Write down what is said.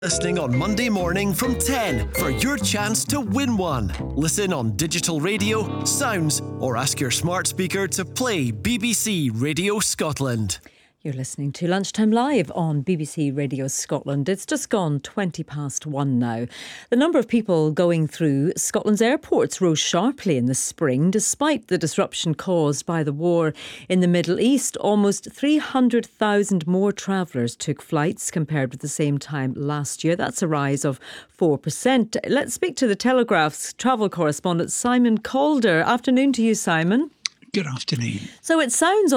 Listening on Monday morning from 10 for your chance to win one. Listen on digital radio, sounds, or ask your smart speaker to play BBC Radio Scotland. You're listening to Lunchtime Live on BBC Radio Scotland. It's just gone 1:20 now. The number of people going through Scotland's airports rose sharply in the spring, despite the disruption caused by the war in the Middle East. Almost 300,000 more travellers took flights compared with the same time last year. That's a rise of 4%. Let's speak to the Telegraph's travel correspondent, Simon Calder. Afternoon to you, Simon. Good afternoon. So it sounds